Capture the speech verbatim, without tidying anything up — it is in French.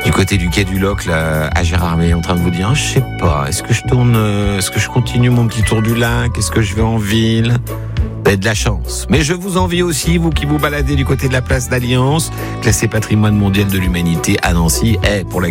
du côté du quai du Loc, là, à Gérardmer, en train de vous dire, je sais pas, est-ce que je tourne, euh, est-ce que je continue mon petit tour du lac, est-ce que je vais en ville? Vous avez de la chance. Mais je vous envie aussi, vous qui vous baladez du côté de la place d'Alliance, classée patrimoine mondial de l'humanité à Nancy, et pour la